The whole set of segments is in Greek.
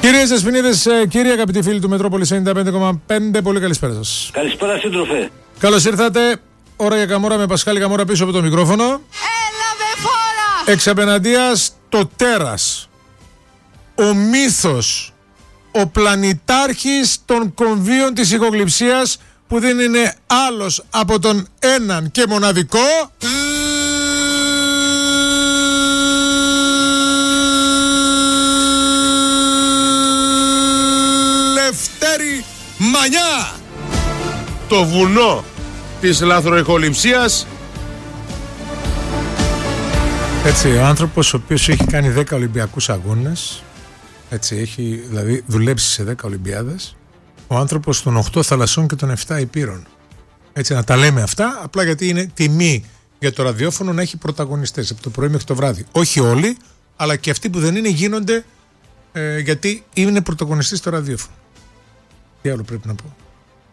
Κυρίες Δεσποινίδες, κύριοι αγαπητοί φίλοι του Μετρόπολης 95,5, πολύ καλησπέρα σας. Καλησπέρα, σύντροφε. Καλώς ήρθατε. Ώρα για Καμόρα με Πασχάλη Καμόρα πίσω από το μικρόφωνο. Έλα με φόρα! Εξ απέναντίας το τέρας, ο μύθος, ο πλανητάρχης των κομβίων της ηχογλυψίας, που δεν είναι άλλος από τον έναν και μοναδικό Λευτέρη Μανιά, το βουνό της λαθροεχοληψίας. Έτσι, ο άνθρωπος ο οποίος έχει κάνει 10 Ολυμπιακούς αγώνες, έτσι, έχει δηλαδή δουλέψει σε 10 Ολυμπιάδες, ο άνθρωπος των 8 θαλασσών και των 7 υπήρων. Έτσι, να τα λέμε αυτά, απλά γιατί είναι τιμή για το ραδιόφωνο να έχει πρωταγωνιστές από το πρωί μέχρι το βράδυ. Όχι όλοι, αλλά και αυτοί που δεν είναι γίνονται γιατί είναι πρωταγωνιστής στο ραδιόφωνο. Τι άλλο πρέπει να πω?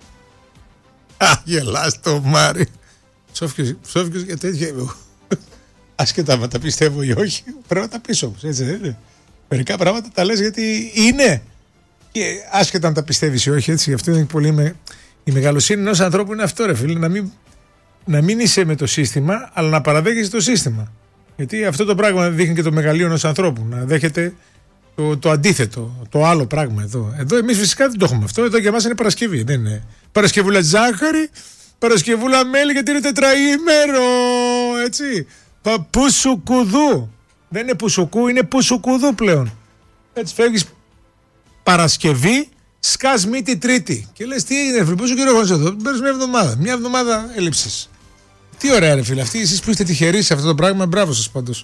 Γελάς το Μάρι. Ψόφικες για τέτοια. Άσχετα αν τα πιστεύω ή όχι, πρέπει να τα πεις όμως, έτσι δεν είναι? Μερικά πράγματα τα λες γιατί είναι. Και άσχετα αν τα πιστεύεις ή όχι, έτσι, γι' αυτό είναι πολύ η μεγαλοσύνη ενός ανθρώπου είναι αυτό, ρε φίλε, να μην είσαι με το σύστημα, αλλά να παραδέχεσαι το σύστημα. Γιατί αυτό το πράγμα δείχνει και το μεγαλείο ενός ανθρώπου, να δέχεται το αντίθετο, το άλλο πράγμα εδώ. Εδώ εμείς φυσικά δεν το έχουμε αυτό, εδώ για μας είναι Παρασκευή, δεν είναι Παρασκευούλα ζάχαρη, Παρασκευούλα μέλι, γιατί είναι τετραήμερο, έτσι. Πουσουκουδού. Δεν είναι πουσουκού, είναι πουσουκουδού πλέον. Έτσι φεύγεις Παρασκευή, σκάς μύτη Τρίτη. Και λες τι έγινε, πόσο καιρό έχω εδώ? Παίρνεις μια εβδομάδα έλλειψης. Τι ωραία, ρε φίλε, αυτοί εσείς που είστε τυχεροί σε αυτό το πράγμα, μπράβο σας πάντως.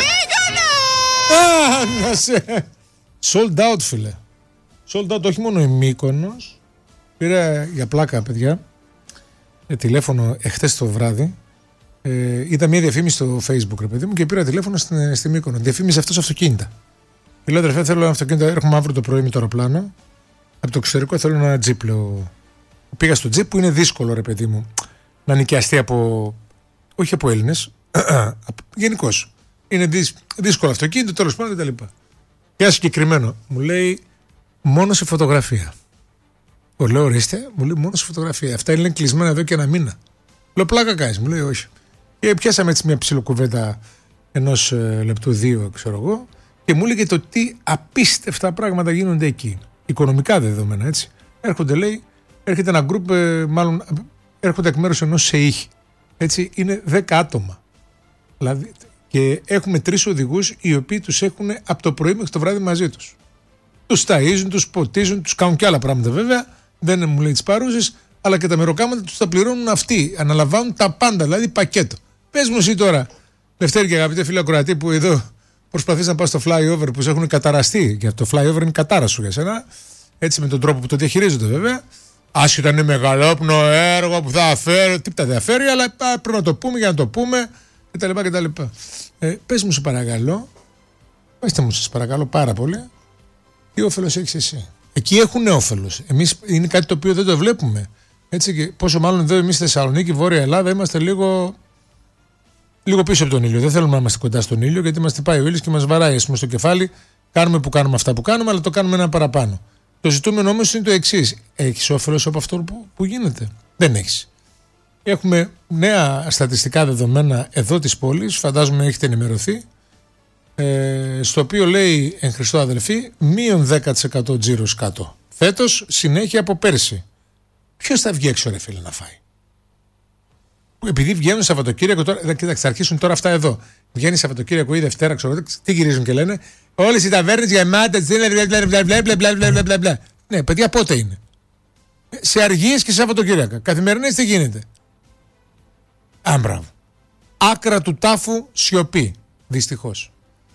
Να σε. Sold out, φίλε. Sold out, όχι μόνο η Μύκονος. Πήρα για πλάκα, παιδιά, τηλέφωνο εχθές το βράδυ. Είδα μια διαφήμιση στο Facebook, ρε παιδί μου, και πήρα τηλέφωνο στη Μύκονο. Διαφήμιζε αυτός αυτοκίνητα. Και λέω, αδερφέ, θέλω ένα αυτοκίνητο. Έρχομαι αύριο το πρωί με το αεροπλάνο. Από το εξωτερικό θέλω ένα τζιπ. Λέω. Πήγα στο τζιπ που είναι δύσκολο, ρε παιδί μου, να νοικιαστεί όχι από Έλληνες, γενικώς. Είναι δύσκολο αυτοκίνητο, τέλος πάντων κτλ. Και ένα συγκεκριμένο μου λέει μόνο σε φωτογραφία. Λέω, ορίστε, μου λέει μόνο σε φωτογραφία. Αυτά είναι κλεισμένα εδώ και ένα μήνα. Λέω, πλάκα κάνεις? Μου λέει, όχι. Και πιάσαμε έτσι μια ψιλοκουβέντα ενός λεπτού, 2, ξέρω εγώ, και μου έλεγε το τι απίστευτα πράγματα γίνονται εκεί. Οικονομικά δεδομένα, έτσι. Έρχεται ένα γκρουπ, μάλλον έρχονται εκ μέρους ενός ΣΕΙΧ. Έτσι, είναι 10 άτομα. Δηλαδή, και έχουμε 3 οδηγούς οι οποίοι τους έχουν από το πρωί μέχρι το βράδυ μαζί τους. Τους ταΐζουν, τους ποτίζουν, τους κάνουν και άλλα πράγματα βέβαια. Δεν μου λέει τις παρούσεις, αλλά και τα μεροκάματα τους τα πληρώνουν αυτοί. Αναλαμβάνουν τα πάντα, δηλαδή πακέτο. Πες μου εσύ τώρα, Λευτέρη και αγαπητέ φίλε ακροατή, που εδώ προσπαθείς να πας στο flyover που σε έχουν καταραστεί. Και το flyover είναι κατάρα σου για σένα. Έτσι, με τον τρόπο που το διαχειρίζονται βέβαια. Άσχετα είναι μεγαλόπνο έργο που θα φέρει. Τίποτα δεν θα φέρει, αλλά πρέπει να το πούμε για να το πούμε κτλ. Πες μου, σε παρακαλώ, πέστε μου, σας παρακαλώ πάρα πολύ, τι όφελος έχεις εσύ? Εκεί έχουν όφελος. Εμείς είναι κάτι το οποίο δεν το βλέπουμε. Έτσι, και πόσο μάλλον εδώ εμείς στη Θεσσαλονίκη, Βόρεια Ελλάδα, είμαστε λίγο πίσω από τον ήλιο. Δεν θέλουμε να είμαστε κοντά στον ήλιο, γιατί μας χτυπάει ο ήλιος και μας βαράει στο κεφάλι. Κάνουμε αυτά που κάνουμε, αλλά το κάνουμε ένα παραπάνω. Το ζητούμενο όμως είναι το εξής. Έχεις όφελος από αυτό που γίνεται? Δεν έχεις. Έχουμε νέα στατιστικά δεδομένα εδώ της πόλης, φαντάζομαι έχετε ενημερωθεί, στο οποίο λέει, εν Χριστώ αδελφοί, μείον 10% τζίρος κάτω. Φέτος, συνέχεια από πέρσι. Ποιος θα βγει έξω, ρε φίλε, να φάει? Επειδή βγαίνουν Σαββατοκύριακο τώρα, κοιτάξτε, θα αρχίσουν τώρα αυτά εδώ. Βγαίνει Σαββατοκύριακο ή Δευτέρα, ξέρω, τι γυρίζουν και λένε? Όλες οι ταβέρνες γεμάτες, μπλα. Ναι, παιδιά, πότε είναι? Σε αργίες και Σαββατοκύριακα. Καθημερινές τι γίνεται? Άμπραβο. Άκρα του τάφου σιωπή, δυστυχώς.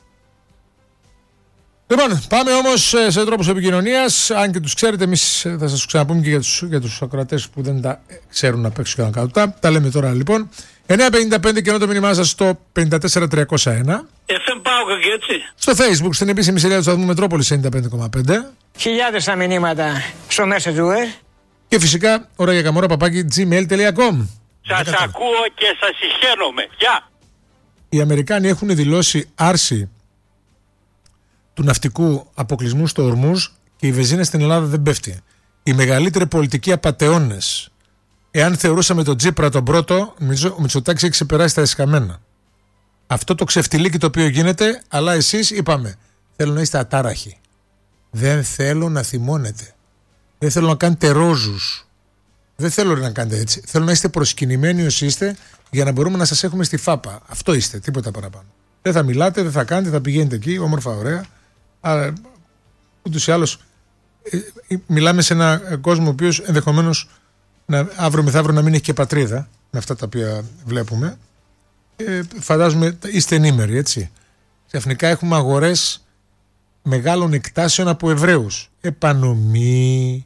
Λοιπόν, πάμε όμως σε τρόπους επικοινωνίας. Αν και τους ξέρετε, εμείς θα σας ξαναπούμε και για τους ακροατές που δεν τα ξέρουν να παίξουν και να κάνουν. Τα λέμε τώρα λοιπόν. 955 και το μήνυμά σας στο 54301. FM Πάω και έτσι. Στο Facebook, στην επίσημη σελίδα του σταθμού Μετρόπολης 95,5. Χιλιάδες τα μηνύματα στο Messenger. Και φυσικά, ώρα για Καμόρα, @gmail.com. Σας ακούω και σας συγχαίρομαι. Γεια. Οι Αμερικάνοι έχουν δηλώσει άρση του ναυτικού αποκλεισμού στο Ορμούζ και η βενζίνα στην Ελλάδα δεν πέφτει. Οι μεγαλύτεροι πολιτικοί απατεώνες. Εάν θεωρούσαμε τον Τσίπρα τον πρώτο, νομίζω ο Μητσοτάκης έχει ξεπεράσει τα εσκαμμένα. Αυτό το ξεφτιλίκι το οποίο γίνεται, αλλά εσείς είπαμε, θέλω να είστε ατάραχοι. Δεν θέλω να θυμώνετε. Δεν θέλω να κάνετε ρόζους. Δεν θέλω να κάνετε έτσι. Θέλω να είστε προσκυνημένοι όσοι είστε για να μπορούμε να σας έχουμε στη φάπα. Αυτό είστε, τίποτα παραπάνω. Δεν θα μιλάτε, δεν θα κάνετε, θα πηγαίνετε εκεί, όμορφα, ωραία. Αλλά ούτως ή άλλως μιλάμε σε έναν κόσμο ο οποίος ενδεχομένως αύριο μεθαύριο να μην έχει και πατρίδα με αυτά τα οποία βλέπουμε. Φαντάζομαι είστε ενήμεροι, έτσι. Ξαφνικά έχουμε αγορές μεγάλων εκτάσεων από Εβραίους. Επανομή,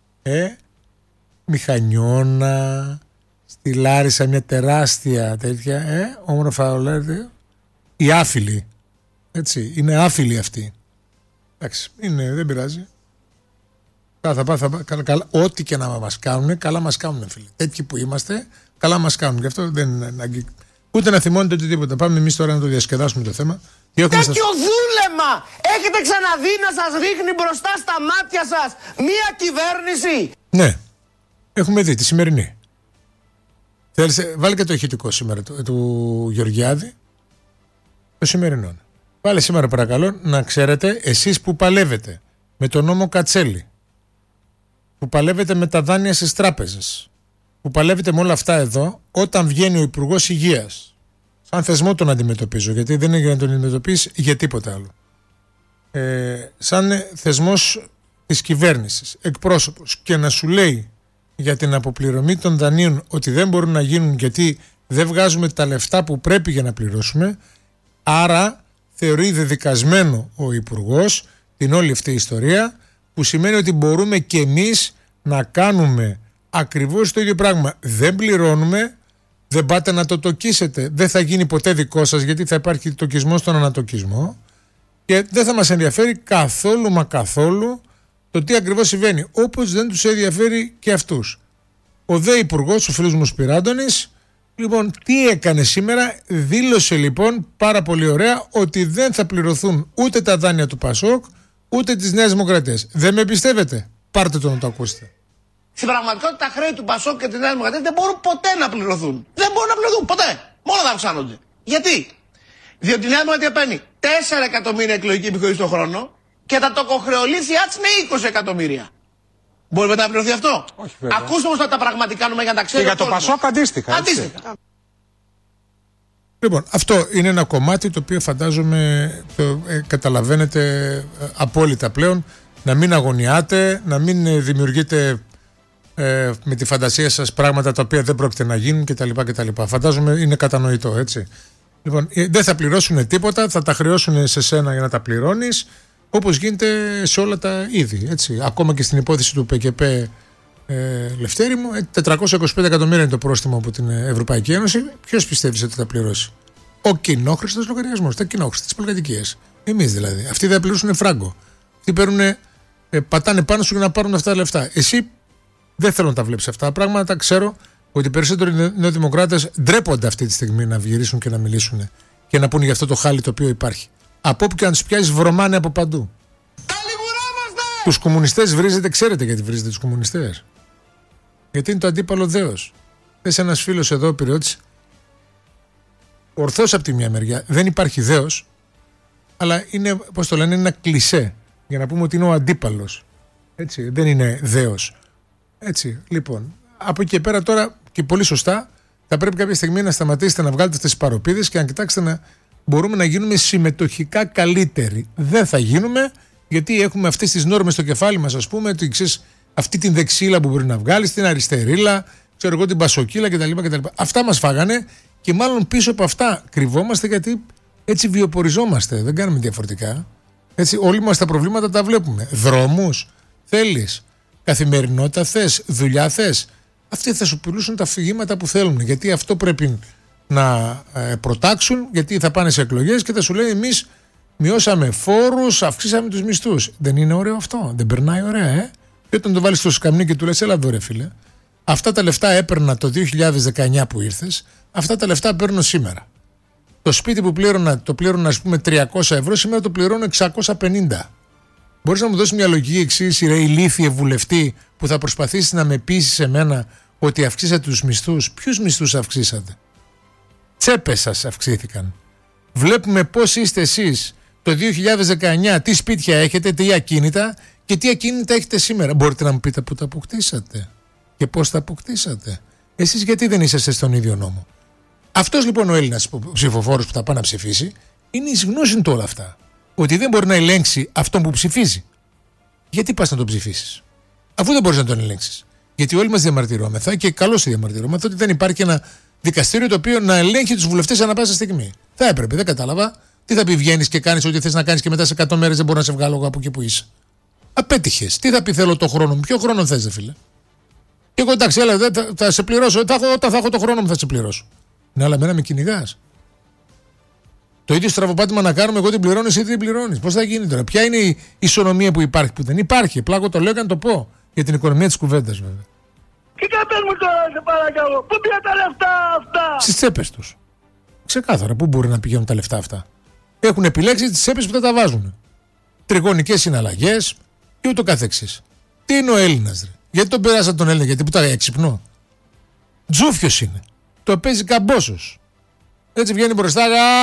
Μηχανιώνα, στη Λάρισα μια τεράστια τέτοια, όμορφα όλα. Οι άφιλοι, έτσι, είναι άφιλοι αυτοί. Εντάξει, δεν πειράζει. Ό,τι και να μας κάνουν, καλά μας κάνουν, φίλοι. Τέτοιοι που είμαστε, καλά μας κάνουν. Γι' αυτό δεν είναι ανάγκη ούτε να θυμώνετε ούτε τίποτα. Πάμε εμείς τώρα να το διασκεδάσουμε το θέμα. Τέτοιο δούλεμα έχετε ξαναδεί να σας ρίχνει μπροστά στα μάτια σας μία κυβέρνηση? Ναι, έχουμε δει τη σημερινή. Βάλε και το ηχητικό σήμερα του Γεωργιάδη. Το σημερινό. Βάλε σήμερα παρακαλώ να ξέρετε εσείς που παλεύετε με τον νόμο Κατσέλη, που παλεύετε με τα δάνεια στις τράπεζες, που παλεύετε με όλα αυτά εδώ, όταν βγαίνει ο Υπουργός Υγείας, σαν θεσμό τον αντιμετωπίζω, γιατί δεν είναι για να τον αντιμετωπίσει για τίποτα άλλο, σαν θεσμός της κυβέρνησης, εκπρόσωπος, και να σου λέει για την αποπληρωμή των δανείων ότι δεν μπορούν να γίνουν γιατί δεν βγάζουμε τα λεφτά που πρέπει για να πληρώσουμε, άρα θεωρεί δεδικασμένο ο Υπουργός την όλη αυτή η ιστορία, που σημαίνει ότι μπορούμε και εμείς να κάνουμε ακριβώς το ίδιο πράγμα. Δεν πληρώνουμε, δεν πάτε να το τοκίσετε, δεν θα γίνει ποτέ δικό σας, γιατί θα υπάρχει τοκισμός στον ανατοκισμό και δεν θα μας ενδιαφέρει καθόλου μα καθόλου το τι ακριβώς συμβαίνει, όπως δεν τους ενδιαφέρει και αυτούς. Ο ΔΕ Υπουργός, ο φίλος μου Σπυράντονης, λοιπόν, τι έκανε σήμερα? Δήλωσε λοιπόν πάρα πολύ ωραία ότι δεν θα πληρωθούν ούτε τα δάνεια του Πασόκ ούτε της Νέας Δημοκρατίας. Δεν με πιστεύετε? Πάρτε το να το ακούσετε. Στην πραγματικότητα τα χρέη του Πασόκ και της Νέας Δημοκρατίας δεν μπορούν ποτέ να πληρωθούν. Δεν μπορούν να πληρωθούν ποτέ. Μόνο να αυξάνονται. Γιατί? Διότι η Νέα Δημοκρατία παίρνει 4 εκατομμύρια εκλογική επιχορήγηση τον χρόνο και τα τοκοχρεωλήθειά της είναι 20 εκατομμύρια. Μπορεί μετά να πληρωθεί αυτό? Όχι, βέβαια. Ακούστε όμως τα πραγματικά νούμερα για να τα ξέρει. Και για το Πασόκ αντίστοιχα. Λοιπόν, αυτό είναι ένα κομμάτι το οποίο φαντάζομαι καταλαβαίνετε απόλυτα πλέον. Να μην αγωνιάτε, να μην δημιουργείτε με τη φαντασία σας πράγματα τα οποία δεν πρόκειται να γίνουν κτλ. Φαντάζομαι είναι κατανοητό, έτσι. Λοιπόν, δεν θα πληρώσουν τίποτα, θα τα χρεώσουν σε σένα για να τα πληρώνεις, όπως γίνεται σε όλα τα είδη, έτσι. Ακόμα και στην υπόθεση του ΠΚΠ, Λευτέρη μου, 425 εκατομμύρια είναι το πρόστιμο από την Ευρωπαϊκή Ένωση. Ποιος πιστεύει ότι θα πληρώσει? Ο κοινόχρηστος λογαριασμός, τα κοινόχρηστες πολυκατοικίες. Εμείς δηλαδή. Αυτοί δεν πληρώσουν φράγκο. Αυτοί πατάνε πάνω σου για να πάρουν αυτά τα λεφτά. Εσύ δεν θέλω να τα βλέπεις αυτά τα πράγματα. Ξέρω ότι οι περισσότεροι νεοδημοκράτες ντρέπονται αυτή τη στιγμή να γυρίσουν και να μιλήσουν και να πούνε για αυτό το χάλι το οποίο υπάρχει. Από όπου και αν τους πιάσεις, βρωμάνε από παντού. Τους κομμουνιστές βρίζετε, ξέρετε γιατί βρίζετε τους κομμουνιστές? Γιατί είναι το αντίπαλο δέος. Θες ένας φίλος εδώ, πυριώτης, ορθώς από τη μια μεριά, δεν υπάρχει δέος, αλλά είναι, πώς το λένε, ένα κλισέ για να πούμε ότι είναι ο αντίπαλος. Έτσι, δεν είναι δέος. Έτσι, λοιπόν, από εκεί και πέρα τώρα, και πολύ σωστά, θα πρέπει κάποια στιγμή να σταματήσετε να βγάλετε αυτές τις παροπίδες και να κοιτάξετε να μπορούμε να γίνουμε συμμετοχικά καλύτεροι. Δεν θα γίνουμε, γιατί έχουμε αυτές τις νόρμες στο κεφάλι μας, ας πούμε, αυτή την δεξίλα που μπορεί να βγάλεις, την αριστερίλα, ξέρω εγώ, την πασοκίλα κτλ. Αυτά μας φάγανε και μάλλον πίσω από αυτά κρυβόμαστε, γιατί έτσι βιοποριζόμαστε. Δεν κάνουμε διαφορετικά. Έτσι, όλοι μας τα προβλήματα τα βλέπουμε. Δρόμους θέλεις, καθημερινότητα θες, δουλειά θες. Αυτοί θα σου πουλούσουν τα αφηγήματα που θέλουν, γιατί αυτό πρέπει να προτάξουν, γιατί θα πάνε σε εκλογές και θα σου λέει εμείς μειώσαμε φόρους, αυξήσαμε τους μισθούς. Δεν είναι ωραίο αυτό? Δεν περνάει ωραία, Και όταν το βάλεις στο σκαμνί και του λες έλα εδώ ρε φίλε, αυτά τα λεφτά έπαιρνα το 2019 που ήρθες, αυτά τα λεφτά παίρνω σήμερα. Το σπίτι που πλήρωνα, το πλήρωνα ας πούμε 300 ευρώ, σήμερα το πληρώνω 650. Μπορείς να μου δώσεις μια λογική εξήγηση, ρε ηλίθιε βουλευτή, που θα προσπαθήσει να με πείσει σε μένα ότι αυξήσατε τους μισθούς? Ποιους μισθούς αυξήσατε? Τσέπες σας αυξήθηκαν. Βλέπουμε πώς είστε εσείς το 2019, τι σπίτια έχετε, τι ακίνητα και τι ακίνητα έχετε σήμερα. Μπορείτε να μου πείτε που τα αποκτήσατε και πώς τα αποκτήσατε? Εσείς γιατί δεν είσαστε στον ίδιο νόμο? Αυτός λοιπόν ο Έλληνας ψηφοφόρος που θα πάει να ψηφίσει είναι εις γνώση του όλα αυτά. Ότι δεν μπορεί να ελέγξει αυτόν που ψηφίζει. Γιατί πας να τον ψηφίσεις, αφού δεν μπορείς να τον ελέγξεις? Γιατί όλοι μας διαμαρτυρόμεθα, και καλώς διαμαρτυρόμεθα, ότι δεν υπάρχει ένα δικαστήριο το οποίο να ελέγχει τους βουλευτές ανά πάσα στιγμή. Θα έπρεπε, δεν κατάλαβα. Τι θα πει, βγαίνεις και κάνεις ό,τι θες να κάνεις και μετά σε 100 μέρες δεν μπορώ να σε βγάλω από εκεί που είσαι? Απέτυχες. Τι θα πει, θέλω το χρόνο μου? Ποιο χρόνο θες, δε φίλε? Και εγώ εντάξει, έλα, θα σε πληρώσω. Όταν θα έχω το χρόνο μου θα σε πληρώσω. Ναι, αλλά εμένα με κυνηγάς. Το ίδιο στραβοπάτημα να κάνουμε, εγώ την πληρώνω, εσύ δεν την πληρώνεις. Πώς θα γίνει τώρα? Ποια είναι η ισονομία που υπάρχει, που δεν υπάρχει? Πλάκο το λέω και να το πω για την οικονομία της κουβέντας, βέβαια. Τι κάνεις μου τώρα, σε παρακαλώ? Πού πήγαν τα λεφτά αυτά? Στις τσέπες τους. Ξεκάθαρα, πού μπορεί να πηγαίνουν τα λεφτά αυτά? Έχουν επιλέξει τις τσέπες που θα τα βάζουν. Τριγωνικές συναλλαγές και ούτω καθεξής. Τι είναι ο Έλληνας, ρε? Γιατί τον περάσαν τον Έλληνα? Γιατί που τα έξυπνο? Τζούφιος είναι. Το παίζει καμπόσος. Έτσι βγαίνει μπροστά.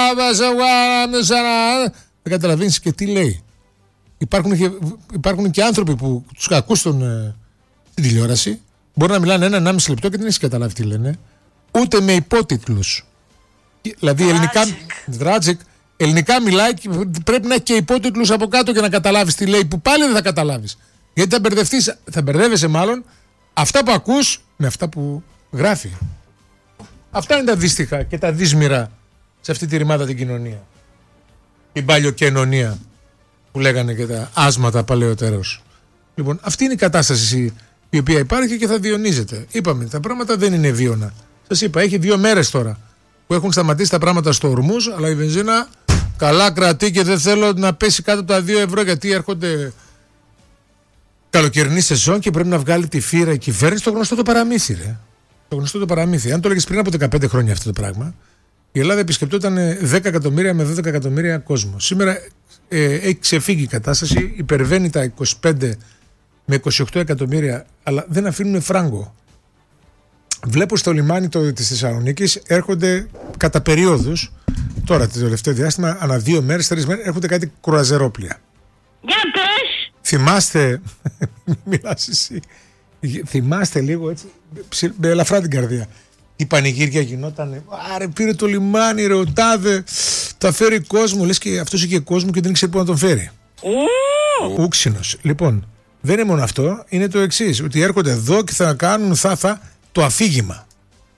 Δεν καταλαβαίνεις και τι λέει. Υπάρχουν και άνθρωποι που τους ακούς στην τηλεόραση. Μπορεί να μιλάνε 1,5 λεπτό και δεν έχεις καταλάβει τι λένε. Ούτε με υπότιτλους. Δηλαδή ελληνικά μιλάει και πρέπει να έχει και υπότιτλους από κάτω για να καταλάβεις τι λέει, που πάλι δεν θα καταλάβεις. Γιατί θα μπερδεύεσαι μάλλον αυτά που ακούς με αυτά που γράφει. Αυτά είναι τα δύστιχα και τα δύσμυρα σε αυτή τη ρημάδα την κοινωνία. Η παλιοκοινωνία που λέγανε και τα άσματα παλαιότερως. Λοιπόν, αυτή είναι η κατάσταση η οποία υπάρχει και θα διονύζεται. Είπαμε, τα πράγματα δεν είναι βίωνα. Σας είπα, έχει 2 μέρες τώρα που έχουν σταματήσει τα πράγματα στο Ορμούζ, αλλά η βενζίνα καλά κρατεί και δεν θέλω να πέσει κάτω από τα 2 ευρώ, γιατί έρχονται καλοκαιρινή σεζόν και πρέπει να βγάλει τη φύρα η κυβέρνηση. Το γνωστό το παραμύθι, ρε. Το γνωστό το παραμύθι. Αν το έλεγες πριν από 15 χρόνια αυτό το πράγμα, η Ελλάδα επισκεπτόταν 10 εκατομμύρια με 12 εκατομμύρια κόσμο. Σήμερα έχει ξεφύγει η κατάσταση, υπερβαίνει τα 25 με 28 εκατομμύρια, αλλά δεν αφήνουν φράγκο. Βλέπω στο λιμάνι της Θεσσαλονίκης έρχονται κατά περιόδους, τώρα το τελευταίο διάστημα, ανά 2 μέρες, 3 μέρες, έρχονται κάτι κρουαζερόπλια. Για πες! Θυμάστε, μιλάς εσύ, θυμάστε λίγο έτσι, με ελαφρά την καρδιά. Η πανηγύρια γινόταν, άρε πήρε το λιμάνι, ρε ο τάδε, θα φέρει κόσμο, λες και αυτός είχε κόσμο και δεν ήξερε πού να τον φέρει. Ούξινος. Λοιπόν, δεν είναι μόνο αυτό, είναι το εξής, ότι έρχονται εδώ και θα κάνουν το αφήγημα.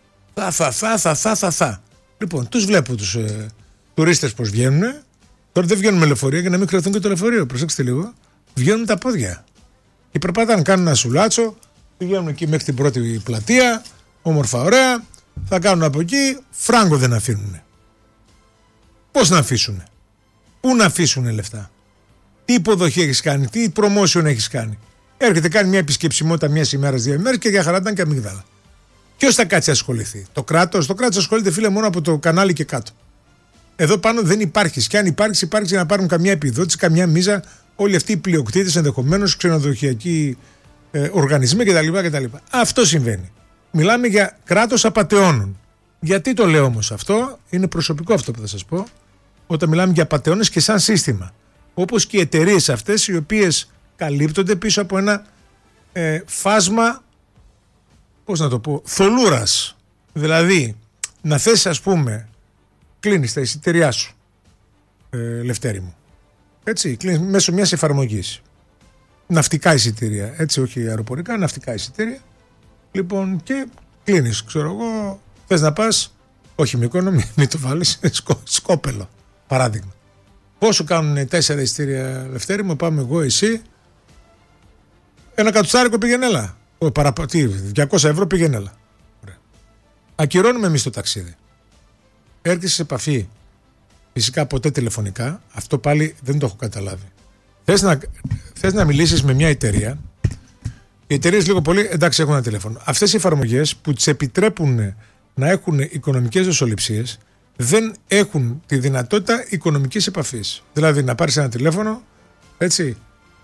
Θα. Λοιπόν, τους βλέπω τους τουρίστες πως βγαίνουν. Τώρα δεν βγαίνουν με λεωφορεία για να μην κρυωθούν και το λεωφορείο. Προσέξτε λίγο. Βγαίνουν τα πόδια. Και περπατάνε, κάνουν ένα σουλάτσο. Βγαίνουν εκεί μέχρι την πρώτη πλατεία. Όμορφα, ωραία. Θα κάνουν από εκεί. Φράγκο δεν αφήνουν. Πώς να αφήσουν? Πού να αφήσουν λεφτά? Τι υποδοχή έχεις κάνει? Τι promotion έχεις κάνει? Έρχεται, κάνει μια επισκεψιμότητα μιας ημέρας, 2 ημέρες και για χαρά ήταν και αμύγδαλα. Ποιος θα κάτσει να ασχοληθεί? Το κράτος? Το κράτος ασχολείται, φίλε, μόνο από το κανάλι και κάτω. Εδώ πάνω δεν υπάρχει. Και αν υπάρχει για να πάρουν καμιά επιδότηση, καμιά μίζα, όλοι αυτοί οι πλειοκτήτες, ενδεχομένως ξενοδοχειακοί οργανισμοί κτλ. Αυτό συμβαίνει. Μιλάμε για κράτος απατεώνων. Γιατί το λέω όμως αυτό? Είναι προσωπικό αυτό που θα σας πω. Όταν μιλάμε για απατεώνες και σαν σύστημα. Όπως και οι εταιρείες αυτές, οι οποίες καλύπτονται πίσω από ένα φάσμα, πώς να το πω, θολούρας. Δηλαδή, να θες, ας πούμε, κλείνεις τα εισιτήριά σου, Λευτέρη μου. Έτσι, κλείνεις μέσω μιας εφαρμογής. Ναυτικά εισιτήρια, έτσι, όχι αεροπορικά, ναυτικά εισιτήρια. Λοιπόν, και κλείνεις, ξέρω εγώ, θες να πας, όχι Μύκονο, μην το βάλεις, Σκόπελο, παράδειγμα. Πόσο κάνουν 4 εισιτήρια, Λευτέρη μου? Πάμε εγώ, εσύ. Ένα κατουστάρικο πήγαινε έλα. 200 ευρώ πήγαινε έλα. Ακυρώνουμε εμείς το ταξίδι. Έρχεσαι σε επαφή, φυσικά ποτέ τηλεφωνικά, αυτό πάλι δεν το έχω καταλάβει. Θες να μιλήσεις με μια εταιρεία, οι εταιρείες λίγο πολύ, εντάξει, έχουν ένα τηλέφωνο. Αυτές οι εφαρμογές που τις επιτρέπουν να έχουν οικονομικές δοσοληψίες δεν έχουν τη δυνατότητα οικονομικής επαφής. Δηλαδή να πάρεις ένα τηλέφωνο, έτσι,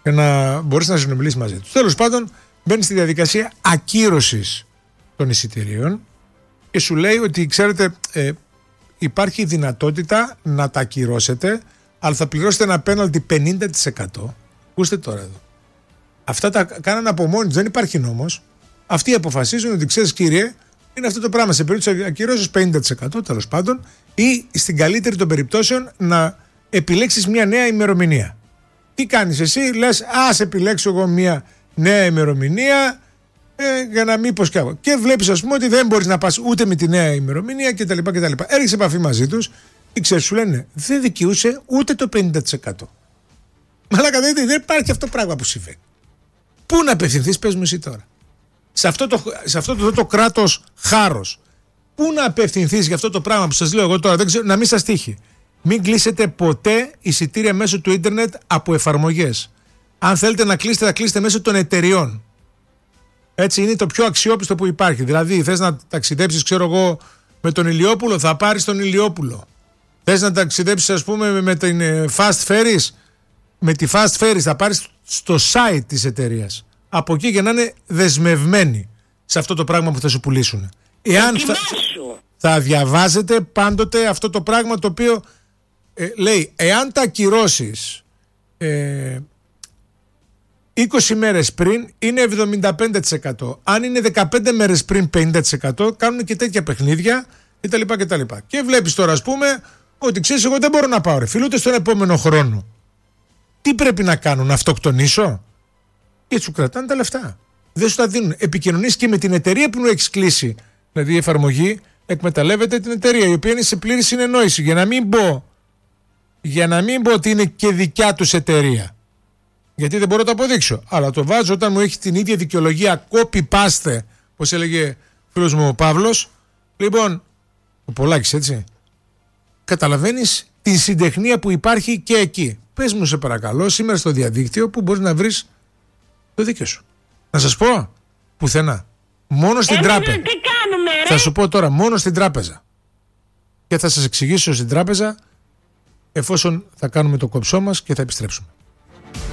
για να μπορείς να συνομιλήσεις μαζί τους. Τέλος πάντων, μπαίνει στη διαδικασία ακύρωσης των εισιτηρίων και σου λέει ότι, ξέρετε, υπάρχει δυνατότητα να τα ακυρώσετε, αλλά θα πληρώσετε ένα πέναλτι 50%. Ακούστε τώρα εδώ. Αυτά τα κάνανε από μόνοι τους, δεν υπάρχει νόμος. Αυτοί αποφασίζουν ότι, ξέρεις κύριε, είναι αυτό το πράγμα. Σε περίπτωση ακυρώσεις 50% τέλος πάντων, ή στην καλύτερη των περιπτώσεων να επιλέξεις μια νέα ημερομηνία. Τι κάνεις εσύ, λες, ας επιλέξω εγώ μια νέα ημερομηνία για να μην πω κι άλλο. Και βλέπεις, ας πούμε, ότι δεν μπορείς να πας ούτε με τη νέα ημερομηνία κτλ. Έρχεσαι σε επαφή μαζί τους και ξέρεις, σου λένε, δεν δικαιούσε ούτε το 50%. Μαλάκα, δεν υπάρχει αυτό το πράγμα που συμβαίνει. Πού να απευθυνθείς, πες μου εσύ τώρα. Σε αυτό το κράτος χάρος. Πού να απευθυνθείς για αυτό το πράγμα που σας λέω εγώ τώρα, δεν ξέρω, να μην σας τύχει. Μην κλείσετε ποτέ εισιτήρια μέσω του ίντερνετ από εφαρμογές. Αν θέλετε να κλείσετε, θα κλείσετε μέσω των εταιριών. Έτσι είναι το πιο αξιόπιστο που υπάρχει. Δηλαδή, θες να ταξιδέψεις, ξέρω εγώ, με τον Ηλιόπουλο, θα πάρεις τον Ηλιόπουλο. Θες να ταξιδέψεις, ας πούμε, με την Fast Ferries, με τη Fast Ferries θα πάρεις στο site της εταιρείας. Από εκεί για να είναι δεσμευμένοι σε αυτό το πράγμα που θα σου πουλήσουν. Εάν θα διαβάζετε πάντοτε αυτό το πράγμα το οποίο λέει, εάν τα ακυρώσεις 20 μέρες πριν είναι 75%. Αν είναι 15 μέρες πριν 50%, κάνουν και τέτοια παιχνίδια κτλ. Και βλέπεις τώρα, ας πούμε, ότι ξέρεις, εγώ δεν μπορώ να πάω ρε φίλε ούτε στον επόμενο χρόνο. Τι πρέπει να κάνω, να αυτοκτονήσω? Και σου κρατάνε τα λεφτά. Δεν σου τα δίνουν. Επικοινωνείς και με την εταιρεία που έχεις κλείσει. Δηλαδή η εφαρμογή εκμεταλλεύεται την εταιρεία, η οποία είναι σε πλήρη συνεννόηση. Για να μην πω ότι είναι και δικιά τους εταιρεία. Γιατί δεν μπορώ να το αποδείξω. Αλλά το βάζω όταν μου έχει την ίδια δικαιολογία copy-paste, όπως έλεγε φίλος μου ο Παύλος. Λοιπόν, ο Πολάκης, έτσι. Καταλαβαίνεις την συντεχνία που υπάρχει και εκεί. Πες μου σε παρακαλώ σήμερα στο διαδίκτυο που μπορείς να βρεις το δίκαιο σου. Να σας πω, πουθενά. Μόνο στην τράπεζα. Τι κάνουμε, ρε? Θα σου πω τώρα, μόνο στην τράπεζα. Και θα σας εξηγήσω στην τράπεζα εφόσον θα κάνουμε το κόψό μας και θα επιστρέψουμε.